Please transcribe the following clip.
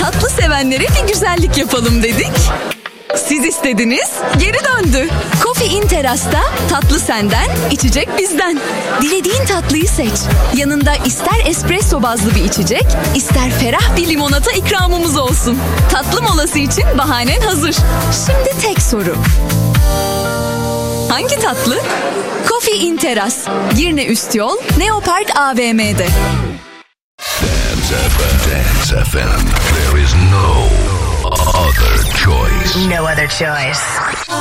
Tatlı sevenlere bir güzellik yapalım dedik. Siz istediniz, geri döndü. Coffee in Terras'ta tatlı senden, içecek bizden. Dilediğin tatlıyı seç. Yanında ister espresso bazlı bir içecek, ister ferah bir limonata ikramımız olsun. Tatlı molası için bahanen hazır. Şimdi tek soru. Hangi tatlı? Coffee in Terras. Girne Üst Yol, Neopark AVM'de. Dance FM. There is no other choice. No other choice.